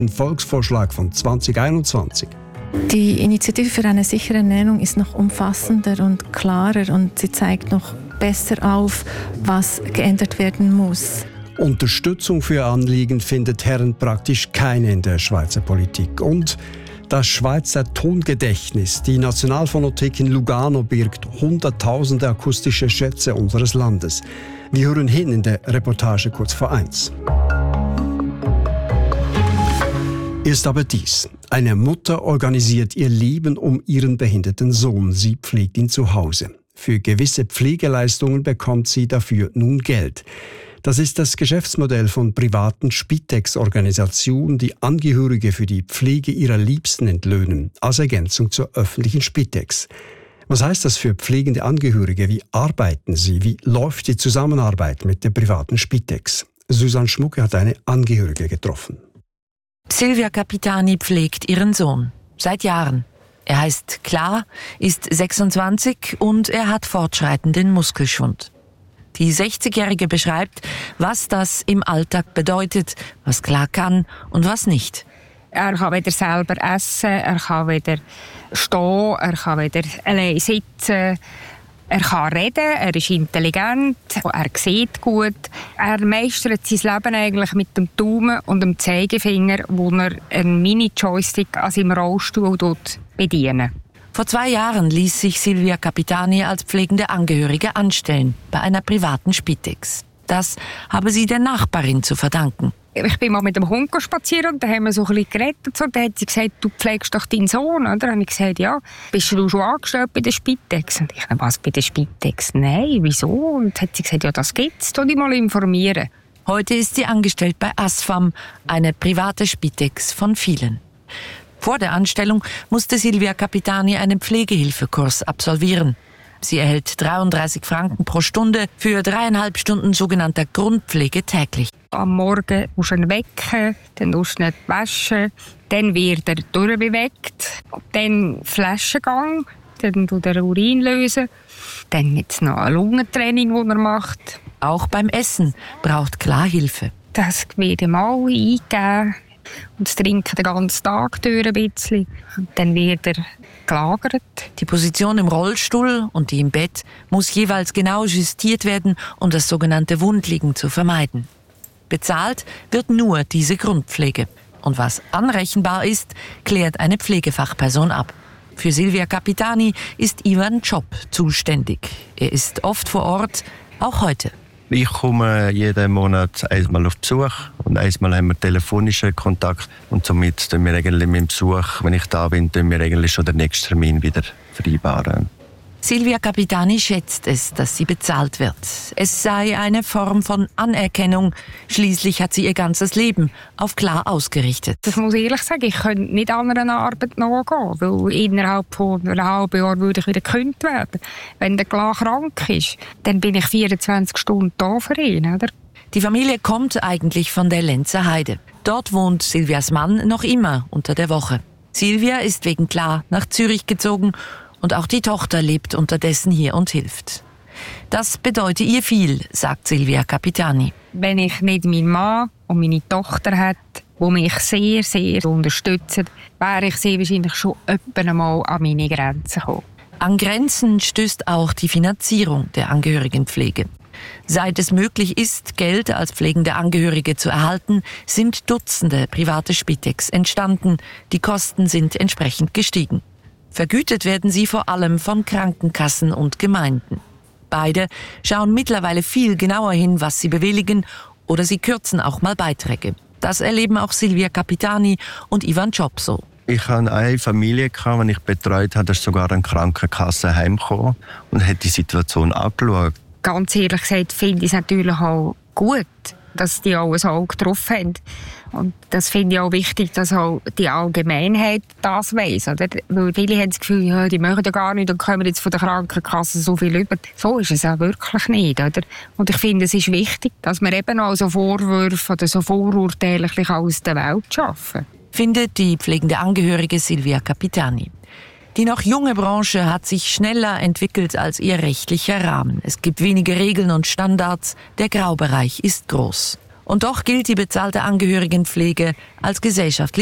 Ein Volksvorschlag von 2021. Die Initiative für eine sichere Ernährung ist noch umfassender und klarer und sie zeigt noch besser auf, was geändert werden muss. Unterstützung für Anliegen findet Herren praktisch keine in der Schweizer Politik. Und das Schweizer Tongedächtnis, die Nationalphonothek in Lugano, birgt hunderttausende akustische Schätze unseres Landes. Wir hören hin in der Reportage kurz vor 1. Erst aber dies. Eine Mutter organisiert ihr Leben um ihren behinderten Sohn. Sie pflegt ihn zu Hause. Für gewisse Pflegeleistungen bekommt sie dafür nun Geld. Das ist das Geschäftsmodell von privaten Spitex-Organisationen, die Angehörige für die Pflege ihrer Liebsten entlöhnen, als Ergänzung zur öffentlichen Spitex. Was heißt das für pflegende Angehörige? Wie arbeiten sie? Wie läuft die Zusammenarbeit mit der privaten Spitex? Susanne Schmucke hat eine Angehörige getroffen. Silvia Capitani pflegt ihren Sohn. Seit Jahren. Er heißt Klar, ist 26 und er hat fortschreitenden Muskelschwund. Die 60-Jährige beschreibt, was das im Alltag bedeutet, was Klar kann und was nicht. Er kann wieder selber essen, er kann wieder stehen, er kann wieder allein sitzen. Er kann reden, er ist intelligent, er sieht gut. Er meistert sein Leben eigentlich mit dem Daumen und dem Zeigefinger, wo er einen Mini-Joystick an seinem Rollstuhl bedienen. Vor 2 Jahren ließ sich Silvia Capitani als pflegende Angehörige anstellen, bei einer privaten Spitex. Das habe sie der Nachbarin zu verdanken. Ich bin mal mit dem Hund spazieren und da haben wir so ein bisschen geredet. Und dann hat sie gesagt, du pflegst doch deinen Sohn, oder? Und dann habe ich gesagt, ja. Bist du schon angestellt bei der Spitex? Und ich, was, bei der Spitex? Nein, wieso? Und dann hat sie gesagt, ja, das gibt's, tu dich mal informieren. Heute ist sie angestellt bei ASFAM, eine private Spitex von vielen. Vor der Anstellung musste Silvia Capitani einen Pflegehilfekurs absolvieren. Sie erhält 33 Franken pro Stunde für 3,5 Stunden sogenannter Grundpflege täglich. Am Morgen musst du ihn wecken, dann musst du ihn waschen, dann wird er durchbewegt, dann Flaschengang, dann tut er Urin lösen, dann gibt es noch ein Lungentraining, das er macht. Auch beim Essen braucht Klar Hilfe. Das wird ihm auch eingegeben und das Trinken den ganzen Tag durch ein bisschen. Und dann wird er gelagert. Die Position im Rollstuhl und die im Bett muss jeweils genau justiert werden, um das sogenannte Wundliegen zu vermeiden. Bezahlt wird nur diese Grundpflege. Und was anrechenbar ist, klärt eine Pflegefachperson ab. Für Silvia Capitani ist Ivan Job zuständig. Er ist oft vor Ort, auch heute. Ich komme jeden Monat einmal auf Besuch und einmal haben wir telefonischen Kontakt. Und somit tun wir eigentlich mit dem Besuch, wenn ich da bin, tun wir eigentlich schon den nächsten Termin wieder vereinbaren. Silvia Capitani schätzt es, dass sie bezahlt wird. Es sei eine Form von Anerkennung. Schließlich hat sie ihr ganzes Leben auf Klar ausgerichtet. Ich muss ehrlich sagen, ich könnte nicht an einer Arbeit nachgehen, weil innerhalb von einem halben Jahr würde ich wieder gekündigt werden. Wenn der Klar krank ist, dann bin ich 24 Stunden da für ihn, oder? Die Familie kommt eigentlich von der Lenzer Heide. Dort wohnt Silvias Mann noch immer unter der Woche. Silvia ist wegen Klar nach Zürich gezogen und auch die Tochter lebt unterdessen hier und hilft. Das bedeutet ihr viel, sagt Silvia Capitani. Wenn ich nicht meinen Mann und meine Tochter hätte, die mich sehr, sehr unterstützen, wäre ich sehr wahrscheinlich schon einmal an meine Grenzen gekommen. An Grenzen stößt auch die Finanzierung der Angehörigenpflege. Seit es möglich ist, Geld als pflegende Angehörige zu erhalten, sind Dutzende private Spitex entstanden. Die Kosten sind entsprechend gestiegen. Vergütet werden sie vor allem von Krankenkassen und Gemeinden. Beide schauen mittlerweile viel genauer hin, was sie bewilligen, oder sie kürzen auch mal Beiträge. Das erleben auch Silvia Capitani und Ivan Job so. Ich hatte eine Familie, die ich betreut habe, da ist sogar eine Krankenkasse heimgekommen und hat die Situation angeschaut. Ganz ehrlich gesagt finde ich es natürlich auch gut, dass die auch ein Auge drauf haben. Und das finde ich auch wichtig, dass auch die Allgemeinheit das weiss. Oder? Weil viele haben das Gefühl, ja, die möchten ja gar nicht und kommen jetzt von der Krankenkasse so viel über. So ist es auch wirklich nicht. Oder? Und ich finde, es ist wichtig, dass wir eben auch so Vorwürfe oder so Vorurteile aus der Welt schaffen. Findet die pflegende Angehörige Silvia Capitani. Die noch junge Branche hat sich schneller entwickelt als ihr rechtlicher Rahmen. Es gibt wenige Regeln und Standards. Der Graubereich ist groß. Und doch gilt die bezahlte Angehörigenpflege als gesellschaftlich